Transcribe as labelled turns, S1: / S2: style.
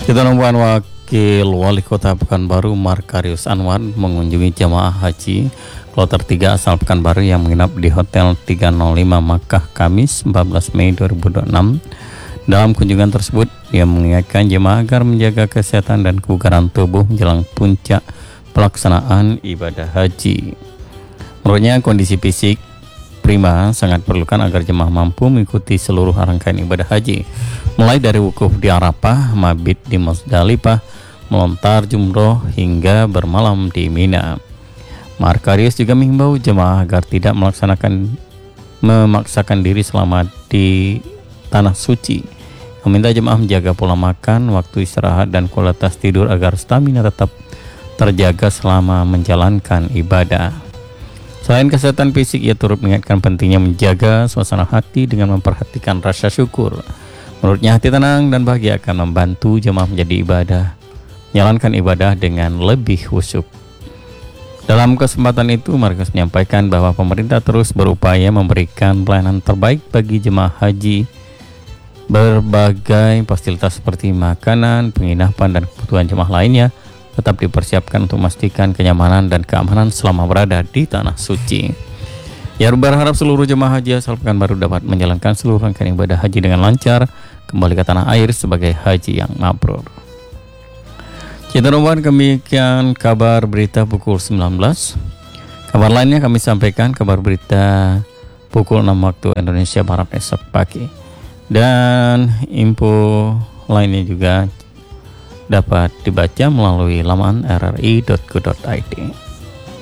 S1: Kita nungguan Wakil Wali Kota Pekanbaru Markarius Anwar mengunjungi jemaah haji kloter 3 asal Pekanbaru yang menginap di Hotel 305 Makkah Kamis 14 Mei 2026. Dalam kunjungan tersebut, ia mengingatkan jemaah agar menjaga kesehatan dan kebugaran tubuh menjelang puncak pelaksanaan ibadah haji. Menurutnya, kondisi fisik prima sangat perlukan agar jemaah mampu mengikuti seluruh rangkaian ibadah haji, mulai dari wukuf di Arafah, mabit di Musdalifah, melontar jumroh hingga bermalam di Mina. Markarius juga menghimbau jemaah agar tidak memaksakan diri selama di tanah suci. Meminta jemaah menjaga pola makan, waktu istirahat, dan kualitas tidur agar stamina tetap terjaga selama menjalankan ibadah. Selain kesehatan fisik, ia turut mengingatkan pentingnya menjaga suasana hati dengan memperhatikan rasa syukur. Menurutnya, hati tenang dan bahagia akan membantu jemaah menjalankan ibadah dengan lebih khusyuk. Dalam kesempatan itu, Markarius menyampaikan bahwa pemerintah terus berupaya memberikan pelayanan terbaik bagi jemaah haji. Berbagai fasilitas seperti makanan, penginapan, dan kebutuhan jemaah lainnya tetap dipersiapkan untuk memastikan kenyamanan dan keamanan selama berada di tanah suci. Ia berharap seluruh jemaah haji asal Pekanbaru dapat menjalankan seluruh rangkaian ibadah haji dengan lancar, kembali ke tanah air sebagai haji yang mabrur. Kita nomor demikian kabar berita pukul 19. Kabar lainnya kami sampaikan kabar berita pukul 6 waktu Indonesia Barat esok pagi. Dan info lainnya juga dapat dibaca melalui laman rri.co.id.